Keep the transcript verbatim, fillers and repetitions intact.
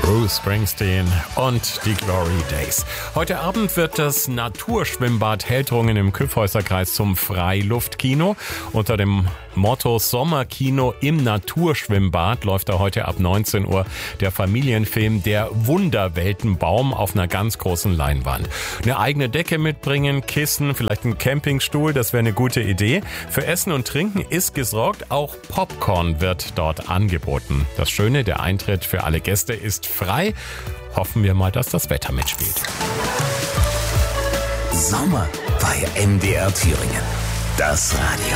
Bruce Springsteen und die Glory Days. Heute Abend wird das Naturschwimmbad Heldrungen im Kyffhäuserkreis zum Freiluftkino. Unter dem Motto Sommerkino im Naturschwimmbad läuft da heute ab neunzehn Uhr der Familienfilm Der Wunderweltenbaum auf einer ganz großen Leinwand. Eine eigene Decke mitbringen, Kissen, vielleicht ein Campingstuhl, das wäre eine gute Idee. Für Essen und Trinken ist gesorgt, auch Popcorn wird dort angeboten. Das Schöne, der Eintritt für alle Gäste ist frei. Hoffen wir mal, dass das Wetter mitspielt. Sommer bei M D R Thüringen. Das Radio.